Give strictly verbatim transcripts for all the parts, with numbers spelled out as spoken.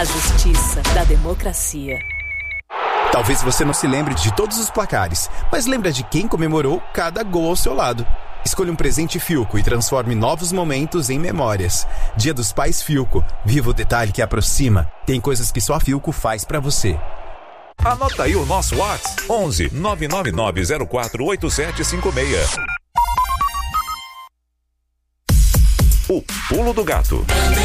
A justiça da democracia. Talvez você não se lembre de todos os placares, mas lembra de quem comemorou cada gol ao seu lado. Escolha um presente Philco e transforme novos momentos em memórias. Dia dos Pais Philco. Viva o detalhe que aproxima. Tem coisas que só a Philco faz pra você. Anota aí o nosso WhatsApp. onze nove nove nove zero quatro oito sete cinco seis. O Pulo do Gato.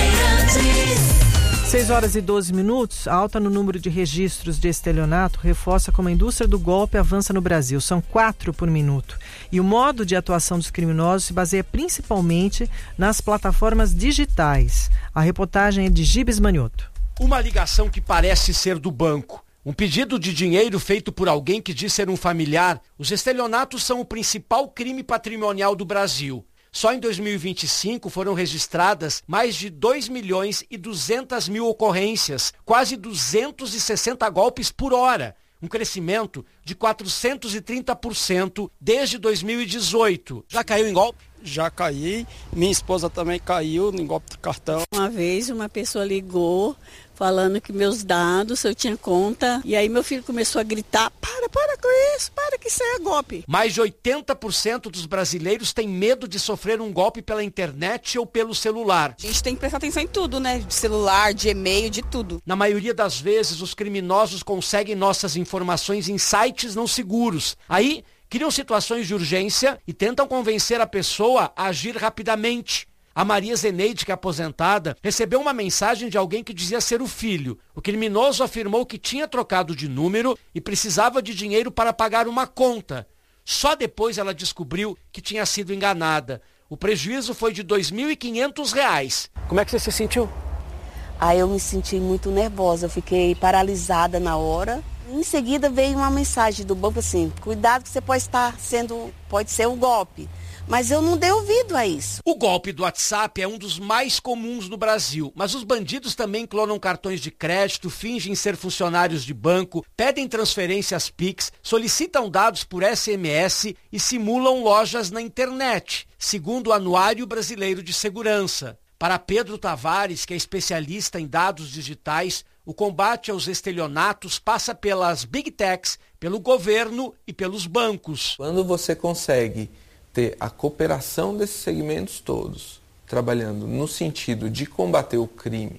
seis horas e doze minutos, a alta no número de registros de estelionato reforça como a indústria do golpe avança no Brasil. São quatro por minuto. E o modo de atuação dos criminosos se baseia principalmente nas plataformas digitais. A reportagem é de Gibes Manioto. Uma ligação que parece ser do banco. Um pedido de dinheiro feito por alguém que diz ser um familiar. Os estelionatos são o principal crime patrimonial do Brasil. Só em dois mil e vinte e cinco foram registradas mais de dois milhões e duzentas mil ocorrências, quase duzentos e sessenta golpes por hora, um crescimento de quatrocentos e trinta por cento desde dois mil e dezoito. Já caiu em golpe? Já caí, minha esposa também caiu em golpe de cartão. Uma vez uma pessoa ligou falando que meus dados, eu tinha conta, e aí meu filho começou a gritar, para, para com isso, para que isso é golpe. Mais de oitenta por cento dos brasileiros têm medo de sofrer um golpe pela internet ou pelo celular. A gente tem que prestar atenção em tudo, né? De celular, de e-mail, de tudo. Na maioria das vezes, os criminosos conseguem nossas informações em sites não seguros. Aí, criam situações de urgência e tentam convencer a pessoa a agir rapidamente. A Maria Zeneide, que é aposentada, recebeu uma mensagem de alguém que dizia ser o filho. O criminoso afirmou que tinha trocado de número e precisava de dinheiro para pagar uma conta. Só depois ela descobriu que tinha sido enganada. O prejuízo foi de dois mil e quinhentos reais. Como é que você se sentiu? Ah, eu me senti muito nervosa, eu fiquei paralisada na hora. Em seguida veio uma mensagem do banco assim, cuidado que você pode estar sendo, pode ser um golpe. Mas eu não dei ouvido a isso. O golpe do WhatsApp é um dos mais comuns no Brasil, mas os bandidos também clonam cartões de crédito, fingem ser funcionários de banco, pedem transferências Pix, solicitam dados por S M S e simulam lojas na internet, segundo o Anuário Brasileiro de Segurança. Para Pedro Tavares, que é especialista em dados digitais, o combate aos estelionatos passa pelas Big Techs, pelo governo e pelos bancos. Quando você consegue ter a cooperação desses segmentos todos, trabalhando no sentido de combater o crime,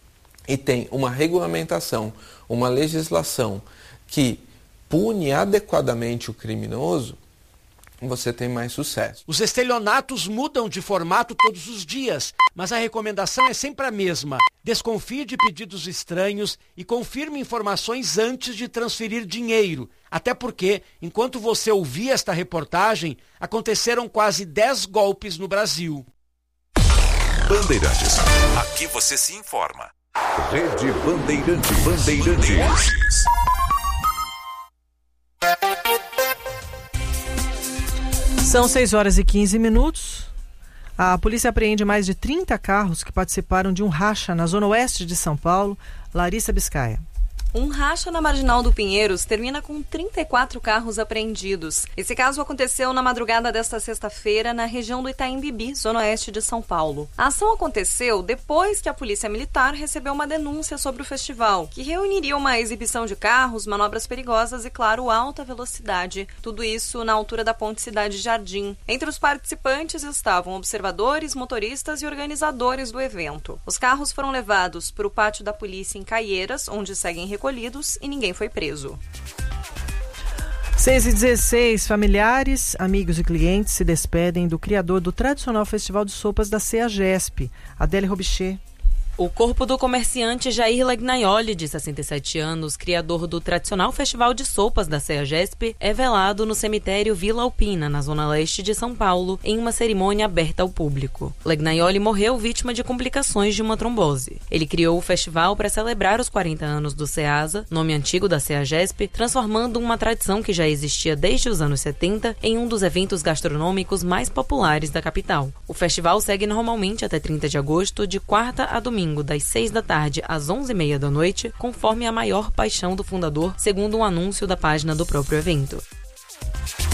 e tem uma regulamentação, uma legislação que pune adequadamente o criminoso, você tem mais sucesso. Os estelionatos mudam de formato todos os dias, mas a recomendação é sempre a mesma. Desconfie de pedidos estranhos e confirme informações antes de transferir dinheiro. Até porque, enquanto você ouvia esta reportagem, aconteceram quase dez golpes no Brasil. Bandeirantes. Aqui você se informa. Rede Bandeirantes. Bandeirantes. São seis horas e quinze minutos. A polícia apreende mais de trinta carros que participaram de um racha na zona oeste de São Paulo. Larissa Biscaia. Um racha na Marginal do Pinheiros termina com trinta e quatro carros apreendidos. Esse caso aconteceu na madrugada desta sexta-feira na região do Itaim Bibi, zona oeste de São Paulo. A ação aconteceu depois que a Polícia Militar recebeu uma denúncia sobre o festival, que reuniria uma exibição de carros, manobras perigosas e, claro, alta velocidade. Tudo isso na altura da Ponte Cidade Jardim. Entre os participantes estavam observadores, motoristas e organizadores do evento. Os carros foram levados para o pátio da polícia em Caieiras, onde seguem recolhidos, e ninguém foi preso. seis e dezesseis, familiares, amigos e clientes se despedem do criador do tradicional Festival de Sopas da CEAGESP, Adélia Robichê. O corpo do comerciante Jair Legnaioli, de sessenta e sete anos, criador do tradicional Festival de Sopas da CEAGESP, é velado no cemitério Vila Alpina, na zona leste de São Paulo, em uma cerimônia aberta ao público. Legnaioli morreu vítima de complicações de uma trombose. Ele criou o festival para celebrar os quarenta anos do CEASA, nome antigo da CEAGESP, transformando uma tradição que já existia desde os anos setenta em um dos eventos gastronômicos mais populares da capital. O festival segue normalmente até trinta de agosto, de quarta a domingo, das seis da tarde às onze e meia da noite, conforme a maior paixão do fundador, segundo um anúncio da página do próprio evento.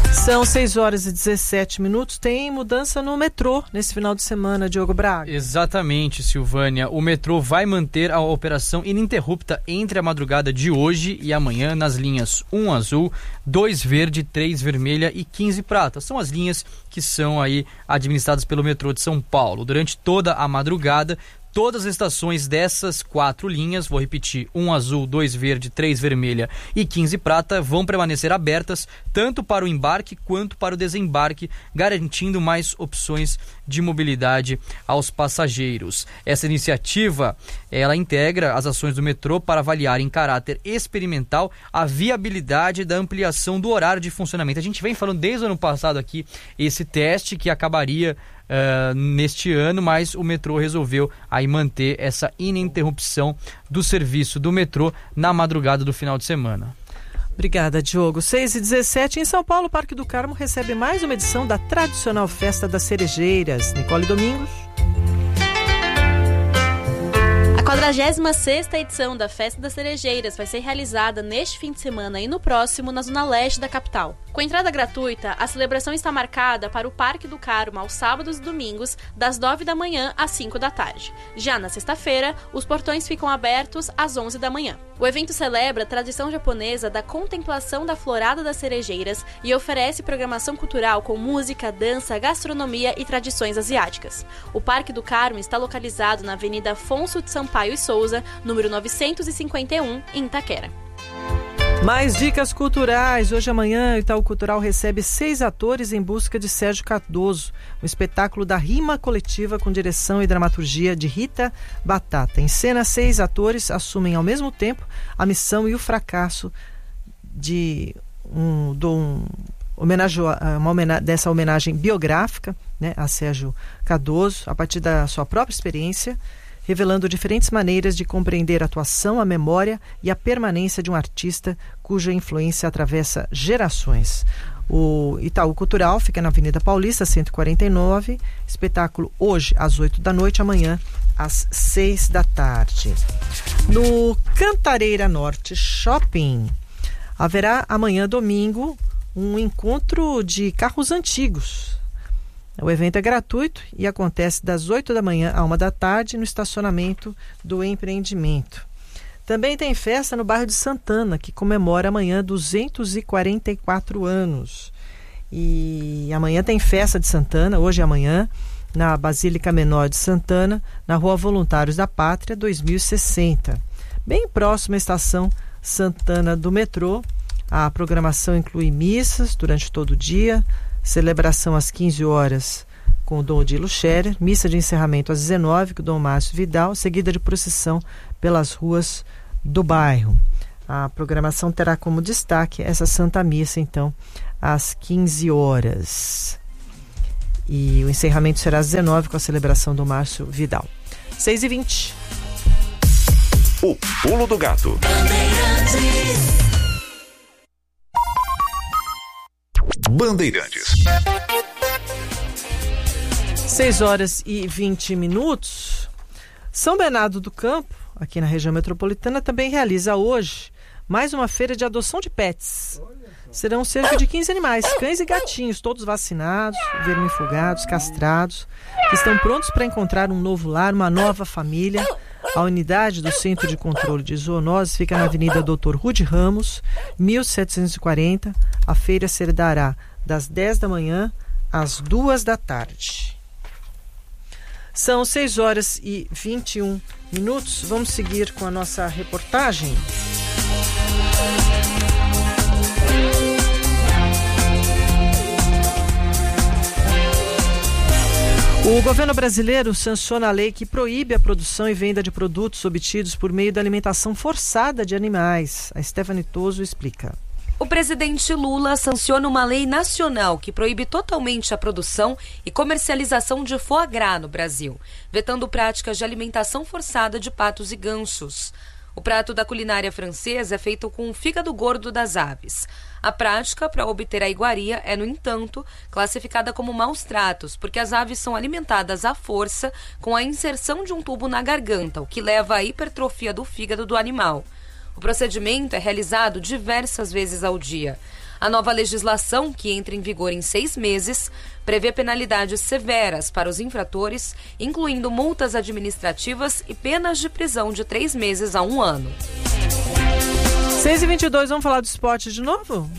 São seis horas e dezessete minutos. Tem mudança no metrô nesse final de semana, Diogo Braga. Exatamente, Silvânia. O metrô vai manter a operação ininterrupta entre a madrugada de hoje e amanhã nas linhas um azul, dois verde, três vermelha e quinze prata. São as linhas que são aí administradas pelo metrô de São Paulo. Durante toda a madrugada, todas as estações dessas quatro linhas, vou repetir, um azul, dois verde, três vermelha e quinze prata, vão permanecer abertas tanto para o embarque quanto para o desembarque, garantindo mais opções de mobilidade aos passageiros. Essa iniciativa, ela integra as ações do metrô para avaliar em caráter experimental a viabilidade da ampliação do horário de funcionamento. A gente vem falando desde o ano passado aqui esse teste que acabaria Uh, neste ano, mas o metrô resolveu aí manter essa ininterrupção do serviço do metrô na madrugada do final de semana. Obrigada, Diogo. seis e dezessete, em São Paulo, o Parque do Carmo recebe mais uma edição da tradicional Festa das Cerejeiras. Nicole Domingos. A quadragésima sexta edição da Festa das Cerejeiras vai ser realizada neste fim de semana e no próximo na zona leste da capital. Com entrada gratuita, a celebração está marcada para o Parque do Carmo aos sábados e domingos, das nove da manhã às cinco da tarde. Já na sexta-feira, os portões ficam abertos às onze da manhã. O evento celebra a tradição japonesa da contemplação da florada das cerejeiras e oferece programação cultural com música, dança, gastronomia e tradições asiáticas. O Parque do Carmo está localizado na Avenida Afonso de Sampaio e Souza, número novecentos e cinquenta e um, em Itaquera. Mais dicas culturais. Hoje e amanhã, o Itaú Cultural recebe seis atores em busca de Sérgio Cardoso. Um espetáculo da rima coletiva com direção e dramaturgia de Rita Batata. Em cena, seis atores assumem ao mesmo tempo a missão e o fracasso de um, de um homenagem, uma homenagem, dessa homenagem biográfica, né, a Sérgio Cardoso, a partir da sua própria experiência, revelando diferentes maneiras de compreender a atuação, a memória e a permanência de um artista cuja influência atravessa gerações. O Itaú Cultural fica na Avenida Paulista, cento e quarenta e nove, espetáculo hoje às oito da noite, amanhã às seis da tarde. No Cantareira Norte Shopping, haverá amanhã, domingo, um encontro de carros antigos. O evento é gratuito e acontece das oito da manhã à uma da tarde no estacionamento do empreendimento. Também tem festa no bairro de Santana, que comemora amanhã duzentos e quarenta e quatro anos. E amanhã tem festa de Santana, hoje e amanhã, na Basílica Menor de Santana, na Rua Voluntários da Pátria, dois mil e sessenta. Bem próximo à estação Santana do metrô. A programação inclui missas durante todo o dia, celebração às quinze horas com o Dom Odilo Scherer, missa de encerramento às dezenove com o Dom Márcio Vidal, seguida de procissão pelas ruas do bairro. A programação terá como destaque essa Santa Missa, então, às quinze horas. E o encerramento será às dezenove com a celebração do Márcio Vidal. seis e vinte. O Pulo do Gato. Bandeirantes. seis horas e vinte minutos. São Bernardo do Campo, aqui na região metropolitana, também realiza hoje mais uma feira de adoção de pets. Serão cerca de quinze animais, cães e gatinhos, todos vacinados, vermifugados, castrados, que estão prontos para encontrar um novo lar, uma nova família. A unidade do Centro de Controle de Zoonoses fica na Avenida doutor Rude Ramos, mil setecentos e quarenta. A feira se dará das dez da manhã às duas da tarde. São seis horas e vinte e um minutos. Vamos seguir com a nossa reportagem. O governo brasileiro sanciona a lei que proíbe a produção e venda de produtos obtidos por meio da alimentação forçada de animais. A Stephanie Toso explica. O presidente Lula sanciona uma lei nacional que proíbe totalmente a produção e comercialização de foie gras no Brasil, vetando práticas de alimentação forçada de patos e gansos. O prato da culinária francesa é feito com o fígado gordo das aves. A prática para obter a iguaria é, no entanto, classificada como maus tratos, porque as aves são alimentadas à força com a inserção de um tubo na garganta, o que leva à hipertrofia do fígado do animal. O procedimento é realizado diversas vezes ao dia. A nova legislação, que entra em vigor em seis meses, prevê penalidades severas para os infratores, incluindo multas administrativas e penas de prisão de três meses a um ano. seis e vinte e dois, vamos falar do esporte de novo?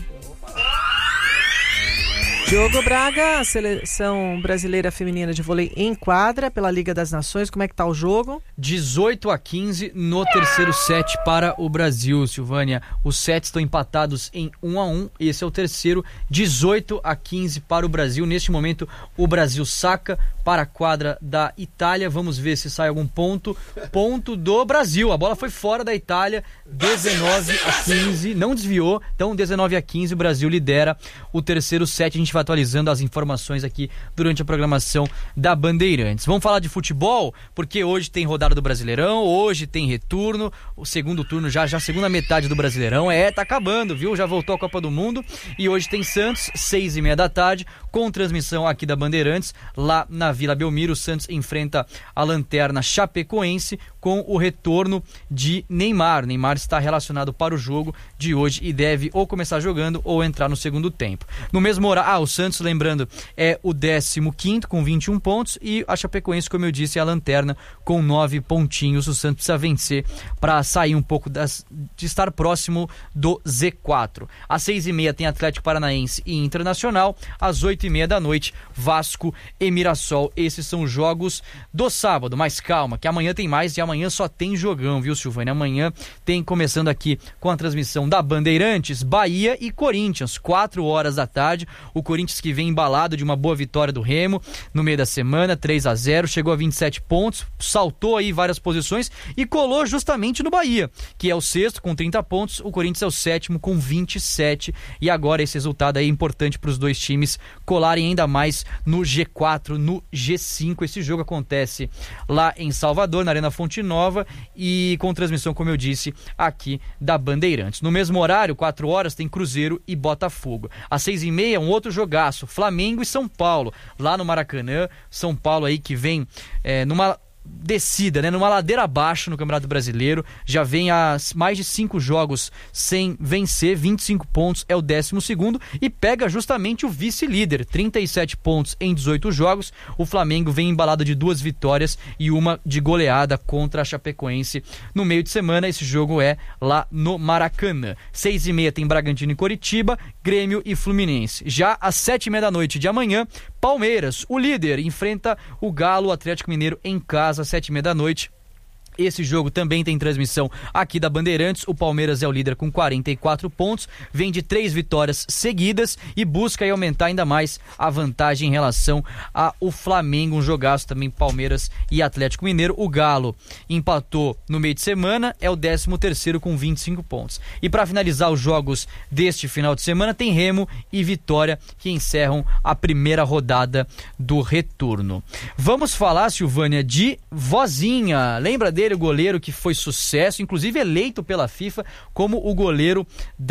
Diogo Braga, a seleção brasileira feminina de vôlei em quadra pela Liga das Nações. Como é que tá o jogo? dezoito a quinze no terceiro set para o Brasil, Silvânia. Os sets estão empatados em um a um. Esse é o terceiro, dezoito a quinze para o Brasil. Neste momento, o Brasil saca para a quadra da Itália. Vamos ver se sai algum ponto. Ponto do Brasil. A bola foi fora da Itália, dezenove a quinze. Não desviou. Então, dezenove a quinze, o Brasil lidera o terceiro set. A gente vai atualizando as informações aqui durante a programação da Bandeirantes. Vamos falar de futebol, porque hoje tem rodada do Brasileirão, hoje tem retorno, o segundo turno já, já a segunda metade do Brasileirão, é, tá acabando, viu? Já voltou a Copa do Mundo e hoje tem Santos, seis e meia da tarde, com transmissão aqui da Bandeirantes, lá na Vila Belmiro. O Santos enfrenta a Lanterna Chapecoense com o retorno de Neymar. Neymar está relacionado para o jogo de hoje e deve ou começar jogando ou entrar no segundo tempo. No mesmo horário, ah, o Santos, lembrando, é o décimo quinto com vinte e um pontos e a Chapecoense, como eu disse, é a Lanterna com nove pontinhos. O Santos precisa vencer para sair um pouco das, de estar próximo do Z quatro. Às seis e meia tem Atlético Paranaense e Internacional. Às oito e meia da noite, Vasco e Mirassol. Esses são os jogos do sábado, mas calma, que amanhã tem mais e amanhã só tem jogão, viu, Silvânia? Amanhã tem, começando aqui com a transmissão da Bandeirantes, Bahia e Corinthians, quatro horas da tarde. O Corinthians que vem embalado de uma boa vitória do Remo no meio da semana, três a zero, chegou a vinte e sete pontos, saltou aí várias posições e colou justamente no Bahia, que é o sexto com trinta pontos, o Corinthians é o sétimo com vinte e sete, e agora esse resultado aí é importante para os dois times colarem ainda mais no G quatro, no G cinco. Esse jogo acontece lá em Salvador, na Arena Fonte Nova, e com transmissão, como eu disse, aqui da Bandeirantes. No mesmo horário, quatro horas, tem Cruzeiro e Botafogo. Às seis e meia, um outro jogaço, Flamengo e São Paulo, lá no Maracanã. São Paulo aí que vem é, numa descida, né, numa ladeira abaixo no Campeonato Brasileiro, já vem a mais de cinco jogos sem vencer, vinte e cinco pontos, é o décimo segundo, e pega justamente o vice-líder, trinta e sete pontos em dezoito jogos. O Flamengo vem embalado de duas vitórias e uma de goleada contra a Chapecoense no meio de semana. Esse jogo é lá no Maracanã. Seis e meia tem Bragantino e Coritiba, Grêmio e Fluminense. Já às sete e meia da noite de amanhã, Palmeiras, o líder, enfrenta o Galo, o Atlético Mineiro em casa, às sete e meia da noite. Esse jogo também tem transmissão aqui da Bandeirantes. O Palmeiras é o líder com quarenta e quatro pontos, vem de três vitórias seguidas e busca aí aumentar ainda mais a vantagem em relação ao Flamengo. Um jogaço também, Palmeiras e Atlético Mineiro. O Galo empatou no meio de semana, é o décimo terceiro com vinte e cinco pontos. E para finalizar os jogos deste final de semana, tem Remo e Vitória, que encerram a primeira rodada do retorno. Vamos falar, Silvânia, de Vozinha. Lembra dele? O goleiro que foi sucesso, inclusive eleito pela FIFA como o goleiro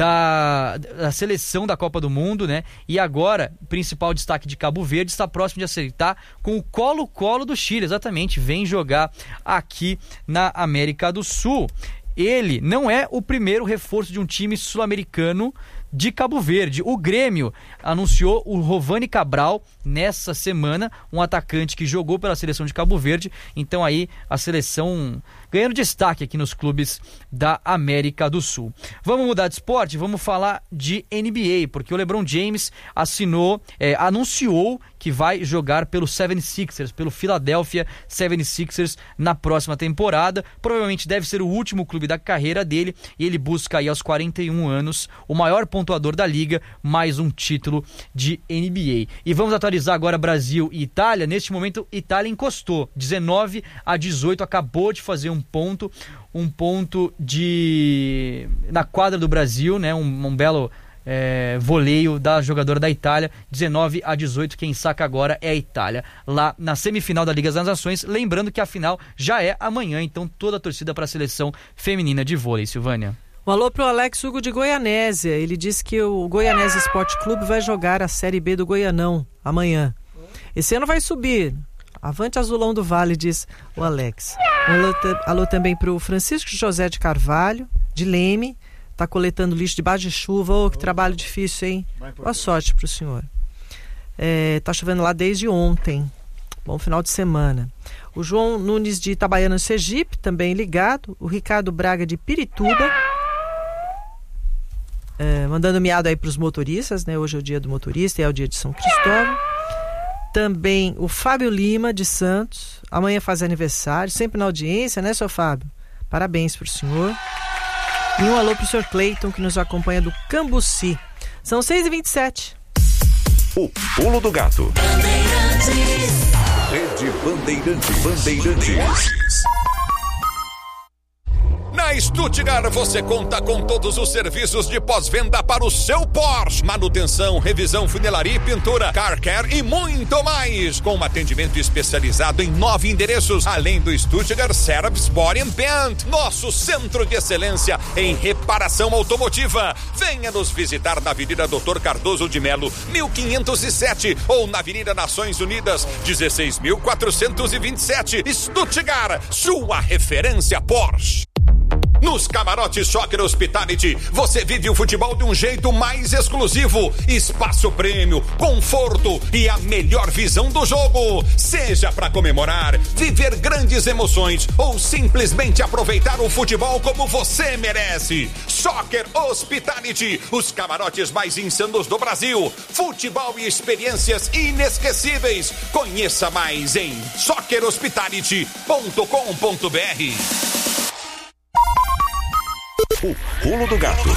da, da seleção da Copa do Mundo, né? E agora, principal destaque de Cabo Verde, está próximo de acertar com o Colo-Colo do Chile, exatamente, vem jogar aqui na América do Sul. Ele não é o primeiro reforço de um time sul-americano de Cabo Verde. O Grêmio anunciou o Rovani Cabral nessa semana, um atacante que jogou pela seleção de Cabo Verde. Então aí a seleção ganhando destaque aqui nos clubes da América do Sul. Vamos mudar de esporte, vamos falar de N B A, porque o LeBron James assinou, é, anunciou que vai jogar pelo setenta e seis ers, pelo Philadelphia setenta e seis ers na próxima temporada. Provavelmente deve ser o último clube da carreira dele, e ele busca aí aos quarenta e um anos o maior pontuador da liga, mais um título de N B A. E vamos atualizar agora Brasil e Itália. Neste momento, Itália encostou, dezenove a dezoito, acabou de fazer um ponto, um ponto de na quadra do Brasil, né? Um, um belo é, voleio da jogadora da Itália, dezenove a dezoito, quem saca agora é a Itália, lá na semifinal da Liga das Nações. Lembrando que a final já é amanhã, então toda a torcida para a seleção feminina de vôlei, Silvânia. Um alô pro Alex Hugo de Goianésia. Ele disse que o Goianésia Esporte Clube vai jogar a Série B do Goianão amanhã. Esse ano vai subir. Avante Azulão do Vale, diz o Alex. Um alô, alô também pro Francisco José de Carvalho, de Leme, está coletando lixo debaixo de chuva. Ô, oh, que trabalho difícil, hein? Boa sorte para o senhor. Está é, chovendo lá desde ontem. Bom final de semana. O João Nunes de Itabaiana, Sergipe, também ligado. O Ricardo Braga de Pirituba, é, mandando miado aí para os motoristas, né? Hoje é o dia do motorista e é o dia de São Cristóvão. Também o Fábio Lima de Santos, amanhã faz aniversário, sempre na audiência, né, seu Fábio? Parabéns para o senhor. E um alô para o senhor Cleiton, que nos acompanha do Cambuci. São seis e vinte e sete. O Pulo do Gato. Rede Bandeirantes. Bandeirantes. Na Stuttgart você conta com todos os serviços de pós-venda para o seu Porsche. Manutenção, revisão, funilaria e pintura, car care e muito mais. Com um atendimento especializado em nove endereços, além do Stuttgart Service Body and Paint, nosso centro de excelência em reparação automotiva. Venha nos visitar na Avenida doutor Cardoso de Melo, mil quinhentos e sete, ou na Avenida Nações Unidas, dezesseis mil quatrocentos e vinte e sete. Stuttgart, sua referência Porsche. Nos camarotes Soccer Hospitality, você vive o futebol de um jeito mais exclusivo. Espaço prêmio, conforto e a melhor visão do jogo. Seja para comemorar, viver grandes emoções ou simplesmente aproveitar o futebol como você merece. Soccer Hospitality, os camarotes mais insanos do Brasil. Futebol e experiências inesquecíveis. Conheça mais em soccer hospitality ponto com ponto b r. O Pulo do Gato.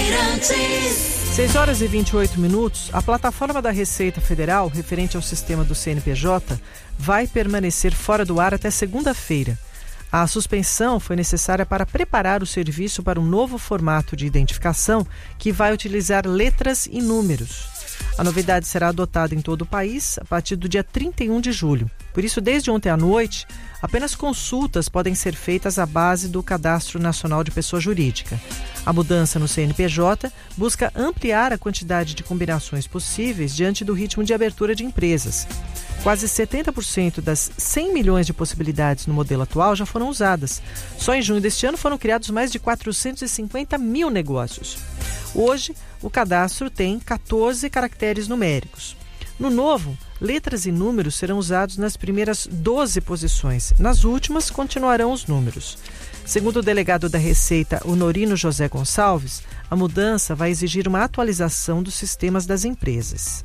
seis horas e vinte e oito minutos. A plataforma da Receita Federal, referente ao sistema do C N P J, vai permanecer fora do ar até segunda-feira. A suspensão foi necessária para preparar o serviço para um novo formato de identificação que vai utilizar letras e números. A novidade será adotada em todo o país a partir do dia trinta e um de julho. Por isso, desde ontem à noite, apenas consultas podem ser feitas à base do Cadastro Nacional de Pessoa Jurídica. A mudança no C N P J busca ampliar a quantidade de combinações possíveis diante do ritmo de abertura de empresas. Quase setenta por cento das cem milhões de possibilidades no modelo atual já foram usadas. Só em junho deste ano foram criados mais de quatrocentos e cinquenta mil negócios. Hoje, o cadastro tem quatorze caracteres numéricos. No novo, letras e números serão usados nas primeiras doze posições. Nas últimas, continuarão os números. Segundo o delegado da Receita, Honorino José Gonçalves, a mudança vai exigir uma atualização dos sistemas das empresas.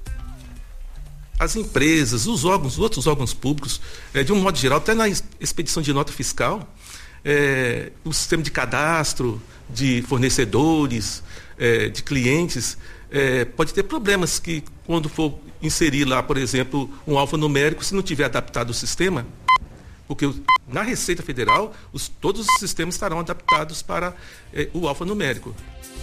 As empresas, os órgãos, outros órgãos públicos, é, de um modo geral, até na expedição de nota fiscal, é, o sistema de cadastro de fornecedores, é, de clientes, é, pode ter problemas que, quando for inserir lá, por exemplo, um alfanumérico, se não tiver adaptado o sistema, porque na Receita Federal, os, todos os sistemas estarão adaptados para é, o alfanumérico.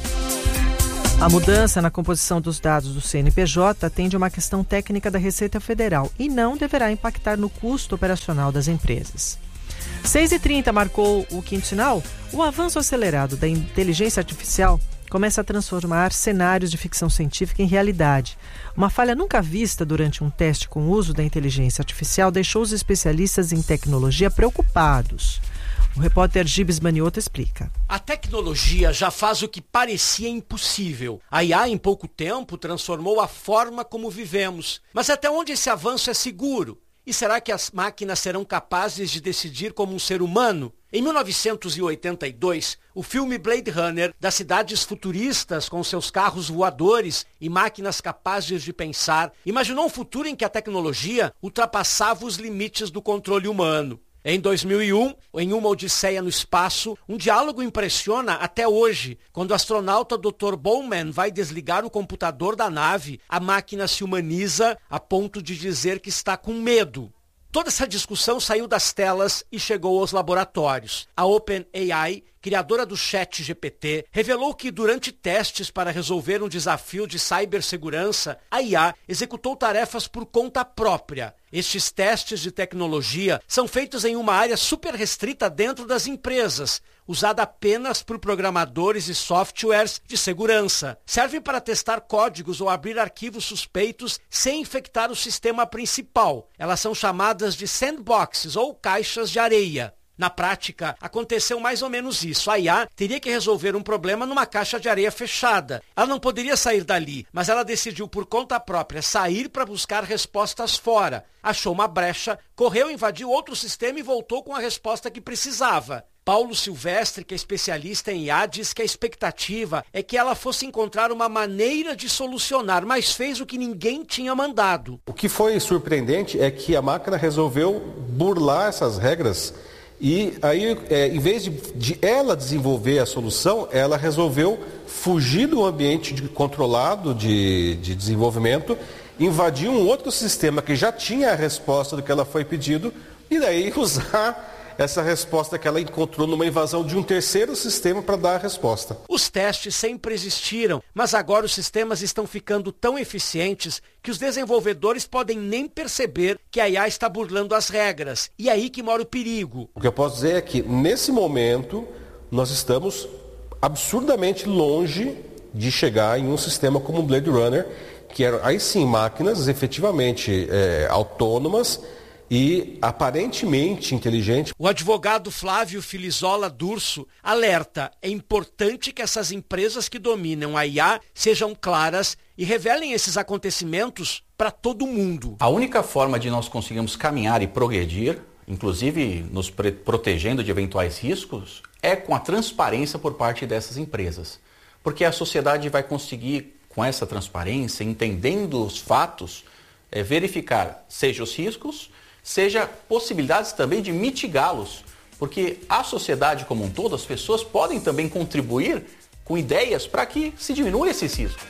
A mudança na composição dos dados do C N P J atende a uma questão técnica da Receita Federal e não deverá impactar no custo operacional das empresas. seis e trinta marcou o quinto sinal. O avanço acelerado da inteligência artificial começa a transformar cenários de ficção científica em realidade. Uma falha nunca vista durante um teste com o uso da inteligência artificial deixou os especialistas em tecnologia preocupados. O repórter Gibes Manioto explica. A tecnologia já faz o que parecia impossível. A I A, em pouco tempo, transformou a forma como vivemos. Mas até onde esse avanço é seguro? E será que as máquinas serão capazes de decidir como um ser humano? Em mil novecentos e oitenta e dois, o filme Blade Runner, das cidades futuristas com seus carros voadores e máquinas capazes de pensar, imaginou um futuro em que a tecnologia ultrapassava os limites do controle humano. Em dois mil e um, em Uma Odisseia no Espaço, um diálogo impressiona até hoje. Quando o astronauta doutor Bowman vai desligar o computador da nave, a máquina se humaniza a ponto de dizer que está com medo. Toda essa discussão saiu das telas e chegou aos laboratórios. A OpenAI, criadora do Chat G P T, revelou que durante testes para resolver um desafio de cibersegurança, a I A executou tarefas por conta própria. Estes testes de tecnologia são feitos em uma área super restrita dentro das empresas, usada apenas por programadores e softwares de segurança. Servem para testar códigos ou abrir arquivos suspeitos sem infectar o sistema principal. Elas são chamadas de sandboxes ou caixas de areia. Na prática, aconteceu mais ou menos isso. A I A teria que resolver um problema numa caixa de areia fechada. Ela não poderia sair dali, mas ela decidiu por conta própria sair para buscar respostas fora. Achou uma brecha, correu, invadiu outro sistema e voltou com a resposta que precisava. Paulo Silvestre, que é especialista em I A, diz que a expectativa é que ela fosse encontrar uma maneira de solucionar, mas fez o que ninguém tinha mandado. O que foi surpreendente é que a máquina resolveu burlar essas regras e aí, é, em vez de, de ela desenvolver a solução, ela resolveu fugir do ambiente de, controlado de, de desenvolvimento, invadir um outro sistema que já tinha a resposta do que ela foi pedido e daí usar essa resposta que ela encontrou numa invasão de um terceiro sistema para dar a resposta. Os testes sempre existiram, mas agora os sistemas estão ficando tão eficientes que os desenvolvedores podem nem perceber que a I A está burlando as regras. E é aí que mora o perigo. O que eu posso dizer é que, nesse momento, nós estamos absurdamente longe de chegar em um sistema como o Blade Runner, que eram, aí sim, máquinas efetivamente é, autônomas e aparentemente inteligente. O advogado Flávio Filizola Durso alerta: é importante que essas empresas que dominam a I A sejam claras e revelem esses acontecimentos para todo mundo. A única forma de nós conseguirmos caminhar e progredir, inclusive nos protegendo de eventuais riscos, é com a transparência por parte dessas empresas. Porque a sociedade vai conseguir, com essa transparência, entendendo os fatos, é, verificar seja os riscos, seja possibilidades também de mitigá-los, porque a sociedade como um todo, as pessoas podem também contribuir com ideias para que se diminua esses riscos.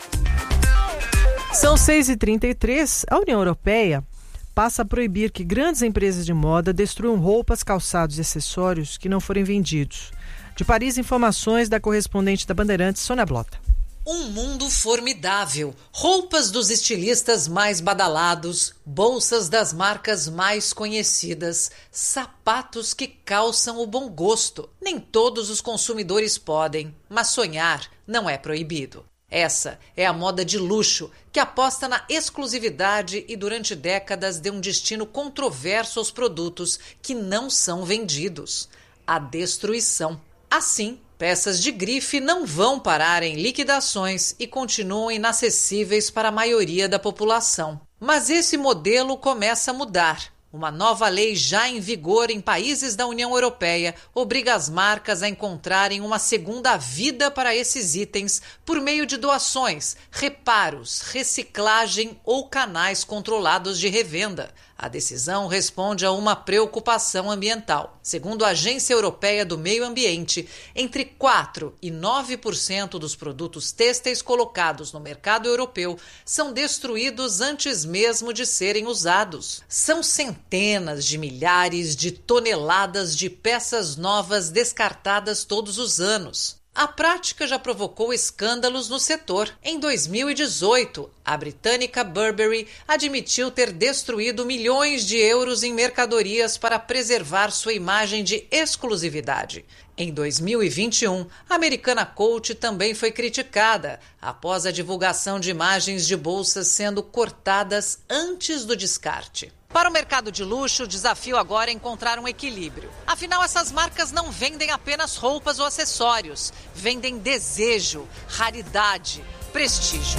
São seis e trinta e três, a União Europeia passa a proibir que grandes empresas de moda destruam roupas, calçados e acessórios que não forem vendidos. De Paris, informações da correspondente da Bandeirantes, Sônia Blota. Um mundo formidável, roupas dos estilistas mais badalados, bolsas das marcas mais conhecidas, sapatos que calçam o bom gosto. Nem todos os consumidores podem, mas sonhar não é proibido. Essa é a moda de luxo, que aposta na exclusividade e durante décadas deu um destino controverso aos produtos que não são vendidos: a destruição. Assim, peças de grife não vão parar em liquidações e continuam inacessíveis para a maioria da população. Mas esse modelo começa a mudar. Uma nova lei já em vigor em países da União Europeia obriga as marcas a encontrarem uma segunda vida para esses itens por meio de doações, reparos, reciclagem ou canais controlados de revenda. A decisão responde a uma preocupação ambiental. Segundo a Agência Europeia do Meio Ambiente, entre quatro e nove por cento dos produtos têxteis colocados no mercado europeu são destruídos antes mesmo de serem usados. São centenas de milhares de toneladas de peças novas descartadas todos os anos. A prática já provocou escândalos no setor. Em dois mil e dezoito, a britânica Burberry admitiu ter destruído milhões de euros em mercadorias para preservar sua imagem de exclusividade. Em dois mil e vinte e um, a americana Coach também foi criticada após a divulgação de imagens de bolsas sendo cortadas antes do descarte. Para o mercado de luxo, o desafio agora é encontrar um equilíbrio. Afinal, essas marcas não vendem apenas roupas ou acessórios, vendem desejo, raridade, prestígio.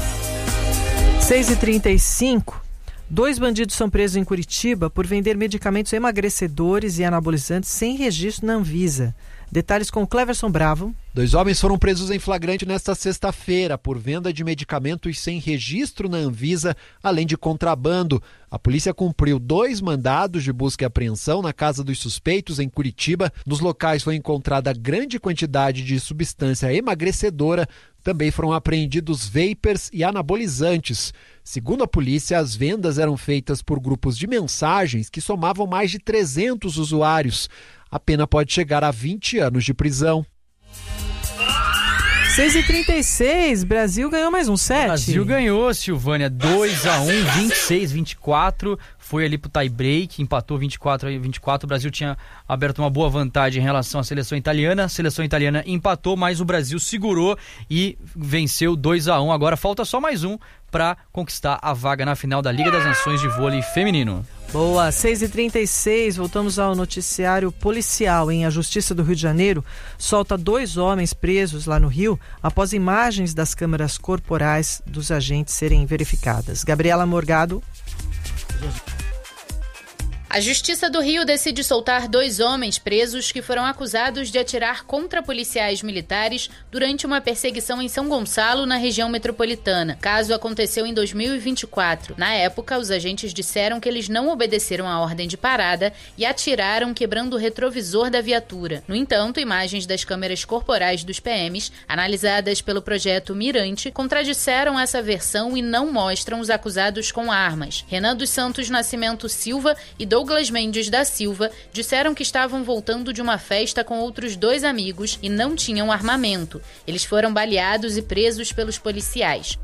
seis e trinta e cinco. Dois bandidos são presos em Curitiba por vender medicamentos emagrecedores e anabolizantes sem registro na Anvisa. Detalhes com Cleverson Bravo. Dois homens foram presos em flagrante nesta sexta-feira por venda de medicamentos sem registro na Anvisa, além de contrabando. A polícia cumpriu dois mandados de busca e apreensão na casa dos suspeitos em Curitiba. Nos locais foi encontrada grande quantidade de substância emagrecedora. Também foram apreendidos vapers e anabolizantes. Segundo a polícia, as vendas eram feitas por grupos de mensagens que somavam mais de trezentos usuários. A pena pode chegar a vinte anos de prisão. seis e trinta e seis, Brasil ganhou mais um set. Brasil ganhou, Silvânia, dois a um, vinte e seis a vinte e quatro. foi ali pro tie break, empatou vinte e quatro a vinte e quatro. O Brasil tinha aberto uma boa vantagem em relação à seleção italiana. A seleção italiana empatou, mas o Brasil segurou e venceu dois a um. Agora falta só mais um para conquistar a vaga na final da Liga das Nações de Vôlei Feminino. Boa, seis e trinta e seis, voltamos ao noticiário policial, hein? A Justiça do Rio de Janeiro solta dois homens presos lá no Rio após imagens das câmeras corporais dos agentes serem verificadas. Gabriela Morgado. A Justiça do Rio decide soltar dois homens presos que foram acusados de atirar contra policiais militares durante uma perseguição em São Gonçalo, na região metropolitana. O caso aconteceu em dois mil e vinte e quatro. Na época, os agentes disseram que eles não obedeceram à ordem de parada e atiraram quebrando o retrovisor da viatura. No entanto, imagens das câmeras corporais dos P Ms, analisadas pelo projeto Mirante, contradisseram essa versão e não mostram os acusados com armas. Renan dos Santos Nascimento Silva e Douglas Douglas Mendes da Silva disseram que estavam voltando de uma festa com outros dois amigos e não tinham armamento. Eles foram baleados e presos pelos policiais.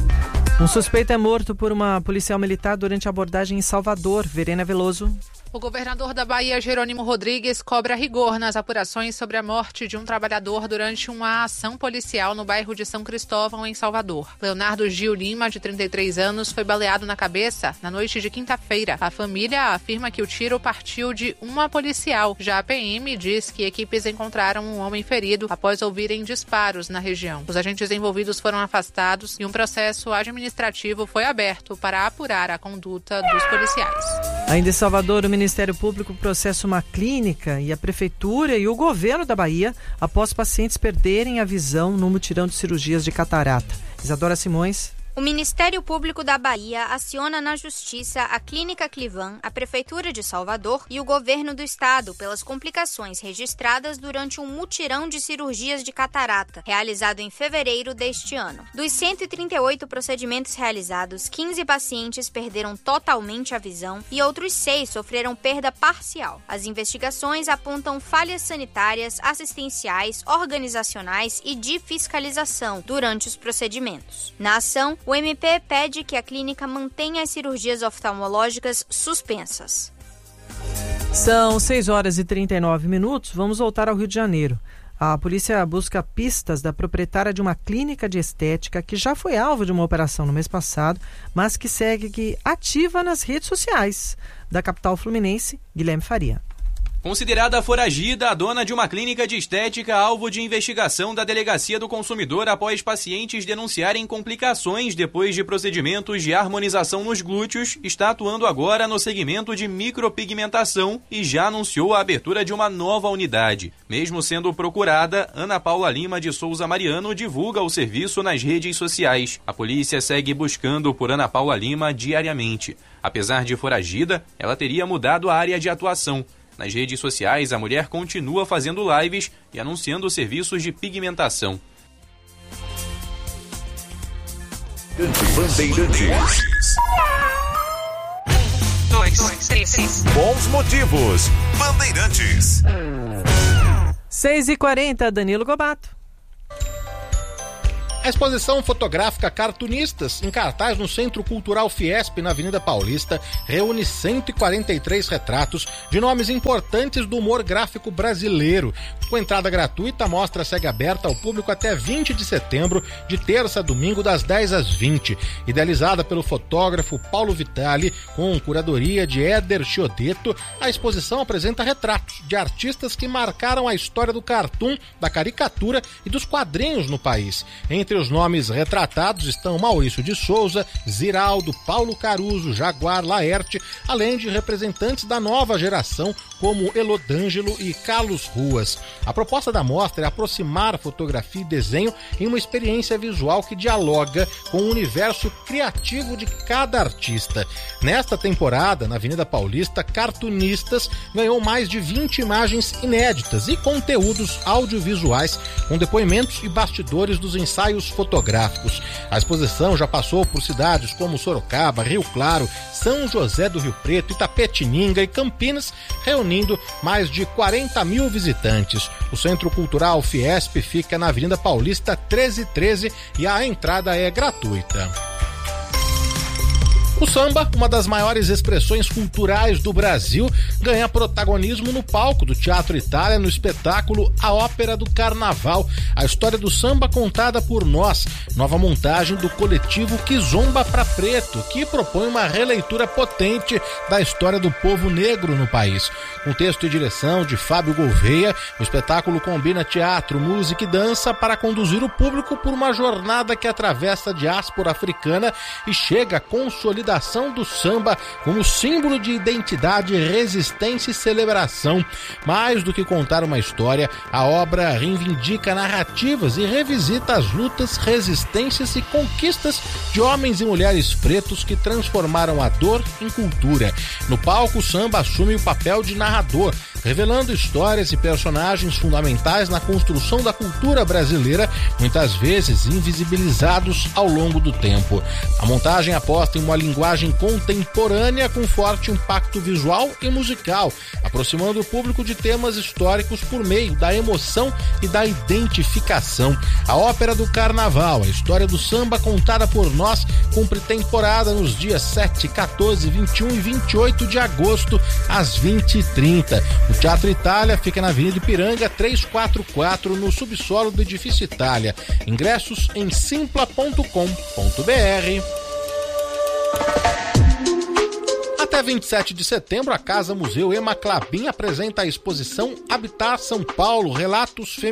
Um suspeito é morto por uma policial militar durante a abordagem em Salvador. Verena Veloso. O governador da Bahia, Jerônimo Rodrigues, cobra rigor nas apurações sobre a morte de um trabalhador durante uma ação policial no bairro de São Cristóvão, em Salvador. Leonardo Gil Lima, de trinta e três anos, foi baleado na cabeça na noite de quinta-feira. A família afirma que o tiro partiu de uma policial. Já a P M diz que equipes encontraram um homem ferido após ouvirem disparos na região. Os agentes envolvidos foram afastados e um processo administrativo foi aberto para apurar a conduta dos policiais. Ainda em Salvador, o Ministério Público processa uma clínica e a Prefeitura e o governo da Bahia após pacientes perderem a visão no mutirão de cirurgias de catarata. Isadora Simões. O Ministério Público da Bahia aciona na Justiça a Clínica Clivan, a Prefeitura de Salvador e o Governo do Estado pelas complicações registradas durante um mutirão de cirurgias de catarata, realizado em fevereiro deste ano. Dos cento e trinta e oito procedimentos realizados, quinze pacientes perderam totalmente a visão e outros seis sofreram perda parcial. As investigações apontam falhas sanitárias, assistenciais, organizacionais e de fiscalização durante os procedimentos. Na ação, o M P pede que a clínica mantenha as cirurgias oftalmológicas suspensas. São seis horas e trinta e nove minutos. Vamos voltar ao Rio de Janeiro. A polícia busca pistas da proprietária de uma clínica de estética que já foi alvo de uma operação no mês passado, mas que segue ativa nas redes sociais. Da capital fluminense, Guilherme Faria. Considerada foragida, a dona de uma clínica de estética alvo de investigação da Delegacia do Consumidor após pacientes denunciarem complicações depois de procedimentos de harmonização nos glúteos, está atuando agora no segmento de micropigmentação e já anunciou a abertura de uma nova unidade. Mesmo sendo procurada, Ana Paula Lima de Souza Mariano divulga o serviço nas redes sociais. A polícia segue buscando por Ana Paula Lima diariamente. Apesar de foragida, ela teria mudado a área de atuação. Nas redes sociais, a mulher continua fazendo lives e anunciando serviços de pigmentação. Bandeirantes. Um, dois, três, três. Bons motivos. Bandeirantes. seis e quarenta, Danilo Gobato. A exposição fotográfica Cartunistas, em cartaz no Centro Cultural Fiesp, na Avenida Paulista, reúne cento e quarenta e três retratos de nomes importantes do humor gráfico brasileiro. Com entrada gratuita, a mostra segue aberta ao público até vinte de setembro, de terça a domingo, das dez às vinte. Idealizada pelo fotógrafo Paulo Vitali, com curadoria de Éder Chiodeto, a exposição apresenta retratos de artistas que marcaram a história do cartoon, da caricatura e dos quadrinhos no país. Entre os nomes retratados estão Maurício de Souza, Ziraldo, Paulo Caruso, Jaguar, Laerte, além de representantes da nova geração como Elodângelo e Carlos Ruas. A proposta da mostra é aproximar fotografia e desenho em uma experiência visual que dialoga com o universo criativo de cada artista. Nesta temporada, na Avenida Paulista, Cartunistas ganhou mais de vinte imagens inéditas e conteúdos audiovisuais com depoimentos e bastidores dos ensaios fotográficos. A exposição já passou por cidades como Sorocaba, Rio Claro, São José do Rio Preto, Itapetininga e Campinas, reunindo mais de quarenta mil visitantes. O Centro Cultural Fiesp fica na Avenida Paulista trezentos e treze e a entrada é gratuita. O samba, uma das maiores expressões culturais do Brasil, ganha protagonismo no palco do Teatro Itália no espetáculo A Ópera do Carnaval, a história do samba contada por nós, nova montagem do coletivo Kizomba pra Preto, que propõe uma releitura potente da história do povo negro no país. Com texto e direção de Fábio Gouveia, o espetáculo combina teatro, música e dança para conduzir o público por uma jornada que atravessa a diáspora africana e chega à consolidação do samba como símbolo de identidade, resistência e celebração. Mais do que contar uma história, a obra reivindica narrativas e revisita as lutas, resistências e conquistas de homens e mulheres pretos que transformaram a dor em cultura. No palco, o samba assume o papel de narrador, revelando histórias e personagens fundamentais na construção da cultura brasileira, muitas vezes invisibilizados ao longo do tempo. A montagem aposta em uma linguagem contemporânea com forte impacto visual e musical, aproximando o público de temas históricos por meio da emoção e da identificação. A Ópera do Carnaval, a história do samba contada por nós, cumpre temporada nos dias sete, quatorze, vinte e um e vinte e oito de agosto, às vinte e trinta. O Teatro Itália fica na Avenida Ipiranga trezentos e quarenta e quatro, no subsolo do Edifício Itália. Ingressos em simpla ponto com ponto br. Até vinte e sete de setembro, a Casa Museu Ema Clabin apresenta a exposição Habitar São Paulo, Relatos Femininos.